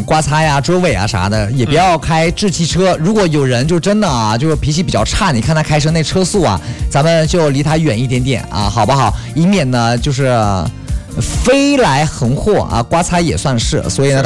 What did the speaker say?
刮擦呀、追尾啊啥的，也不要开智汽车。如果有人就真的啊，就是脾气比较差，你看他开车那车速啊，咱们就离他远一点点啊，好不好？以免呢就是飞来横祸啊，刮擦也算是。所以呢。